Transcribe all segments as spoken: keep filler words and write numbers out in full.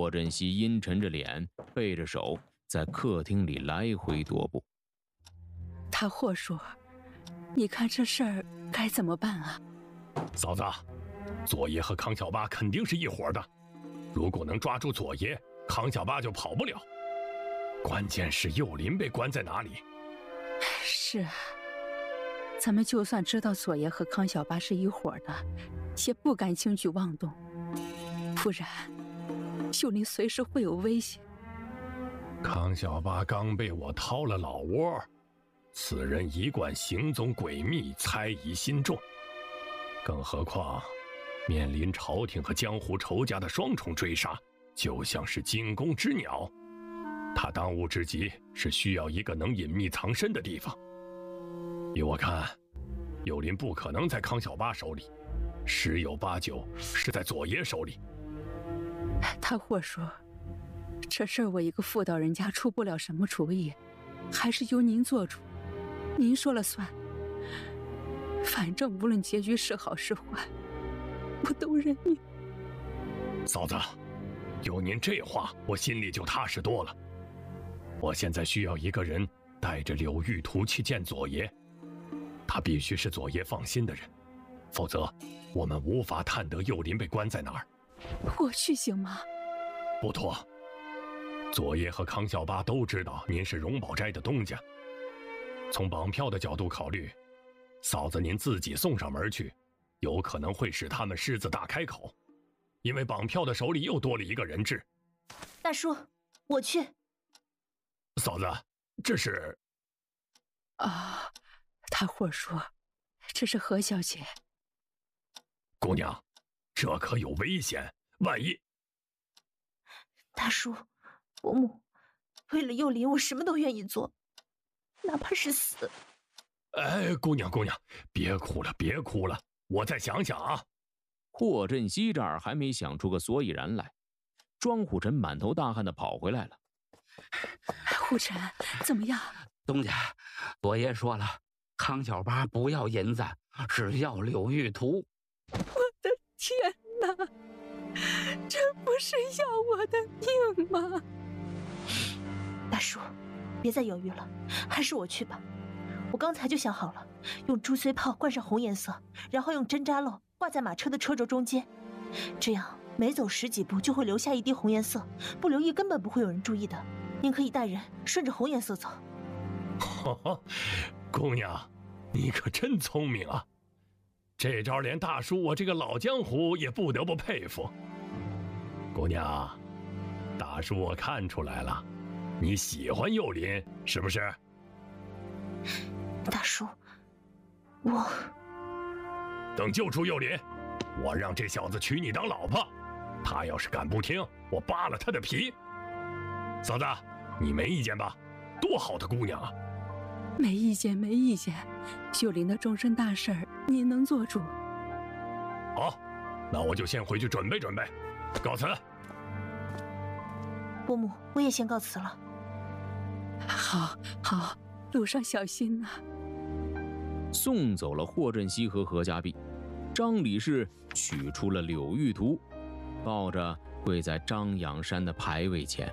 霍振西阴沉着脸，背着手在客厅里来回踱步。 他霍叔，你看这事儿该怎么办啊？ 嫂子，左爷和康小八肯定是一伙的，如果能抓住左爷，康小八就跑不了。关键是幼林被关在哪里？ 是啊，咱们就算知道左爷和康小八是一伙的，也不敢轻举妄动，不然幼林随时会有危险。 康小八刚被我掏了老窝，此人一贯行踪诡秘，猜疑心重，更何况面临朝廷和江湖仇家的双重追杀，就像是惊弓之鸟。他当务之急是需要一个能隐秘藏身的地方。依我看，幼林不可能在康小八手里，十有八九是在左爷手里。 他霍说，这事儿我一个妇道人家出不了什么主意，还是由您做主，您说了算。反正无论结局是好是坏，我都认命。 嫂子，有您这话，我心里就踏实多了。我现在需要一个人带着柳玉图去见左爷，他必须是左爷放心的人，否则我们无法探得幼林被关在哪儿。 我去行吗？ 不妥。左爷和康小八都知道您是荣宝斋的东家，从绑票的角度考虑，嫂子您自己送上门去，有可能会使他们狮子大开口，因为绑票的手里又多了一个人质。 大叔，我去。 嫂子，这是…… 啊，他霍说，这是何小姐。 姑娘，这可有危险，万一…… 大叔，伯母，为了幼林，我什么都愿意做，哪怕是死。 哎，姑娘，姑娘，别哭了，别哭了，我再想想啊。 霍振西这儿还没想出个所以然来，庄虎臣满头大汗的跑回来了。 虎臣，怎么样？ 东家，左爷说了，康小八不要银子，只要柳玉图。 我的天哪，这不是要我的命吗？ 大叔，别再犹豫了，还是我去吧。我刚才就想好了，用朱髓泡灌上红颜色，然后用针扎漏挂在马车的车轴中间，这样每走十几步就会留下一滴红颜色，不留意根本不会有人注意的。您可以带人顺着红颜色走。 呵呵，姑娘，你可真聪明啊！这招连大叔我这个老江湖也不得不佩服。姑娘，大叔我看出来了，你喜欢幼林是不是？ 大叔，我…… 等救出幼林，我让这小子娶你当老婆。他要是敢不听，我扒了他的皮。嫂子，你没意见吧？多好的姑娘啊！ 没意见，没意见。幼林的终身大事儿，您能做主。 好，那我就先回去准备准备，告辞。 伯母，我也先告辞了。 好，好，路上小心呐、啊。 送走了霍振西和何家璧，张理士取出了柳玉图，抱着跪在张养山的牌位前。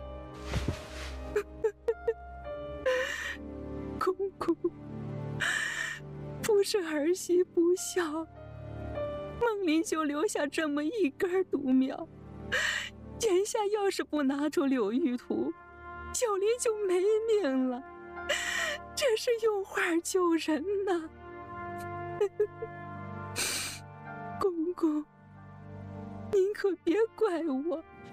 公公，不是儿媳不孝，梦里就留下这么一根独苗，眼下要是不拿出柳玉图，幼林就没命了。这是用话救人呐！公公，您可别怪我，